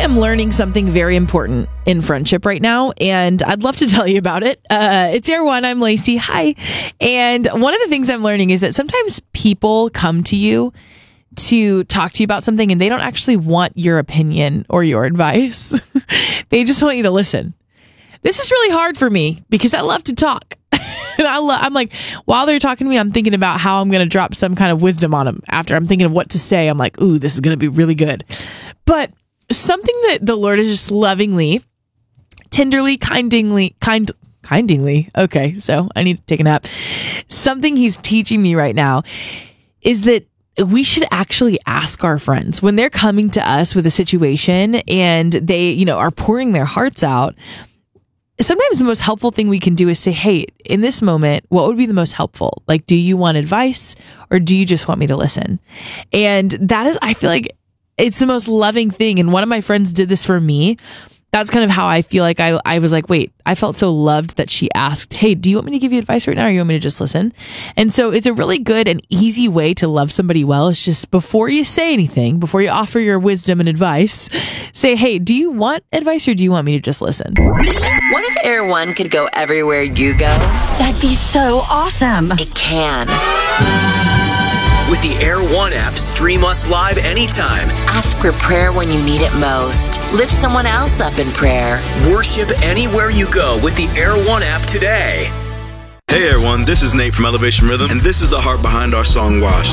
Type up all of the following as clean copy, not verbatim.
am learning something very important in friendship right now, and I'd love to tell you about it. It's Air One. I'm Lacey. Hi. And one of the things I'm learning is that sometimes people come to you to talk to you about something, and they don't actually want your opinion or your advice. They just want you to listen. This is really hard for me because I love to talk. And I'm like, while they're talking to me, I'm thinking about how I'm going to drop some kind of wisdom on them. After I'm thinking of what to say, I'm like, ooh, this is going to be really good. But something that the Lord is just lovingly, tenderly, kindly. Okay, so I need to take a nap. Something he's teaching me right now is that we should actually ask our friends when they're coming to us with a situation and they, are pouring their hearts out. Sometimes the most helpful thing we can do is say, hey, in this moment, what would be the most helpful? Like, do you want advice or do you just want me to listen? And that is, I feel like it's the most loving thing. And one of my friends did this for me. That's kind of how I feel like I was like, wait, I felt so loved that she asked, hey, do you want me to give you advice right now or you want me to just listen? And so it's a really good and easy way to love somebody well. It's just before you say anything, before you offer your wisdom and advice, say, hey, do you want advice or do you want me to just listen? What if Air One could go everywhere you go? That'd be so awesome. It can. With the Air One app, stream us live anytime. Ask for prayer when you need it most. Lift someone else up in prayer. Worship anywhere you go with the Air One app today. Hey everyone, this is Nate from Elevation Rhythm, and this is the heart behind our song, Washed.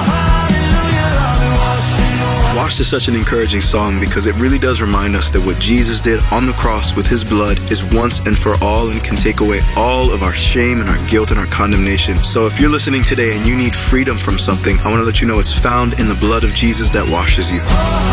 Washed is such an encouraging song because it really does remind us that what Jesus did on the cross with his blood is once and for all and can take away all of our shame and our guilt and our condemnation. So if you're listening today and you need freedom from something, I want to let you know it's found in the blood of Jesus that washes you.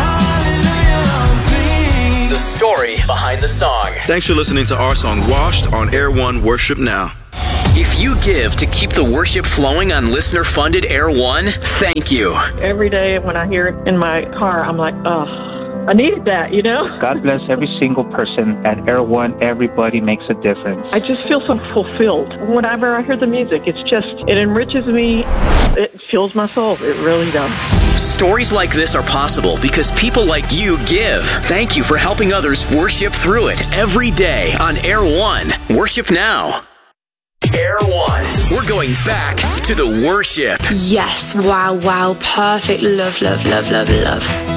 The story behind the song. Thanks for listening to our song, Washed, on Air One Worship Now. If you give to keep the worship flowing on listener-funded Air One, thank you. Every day when I hear it in my car, I'm like, oh, I needed that, God bless every single person at Air One. Everybody makes a difference. I just feel so fulfilled. Whenever I hear the music, it enriches me. It fills my soul. It really does. Stories like this are possible because people like you give. Thank you for helping others worship through it every day on Air One. Worship now. Air One. We're going back to the worship. Yes. Wow. Perfect. Love.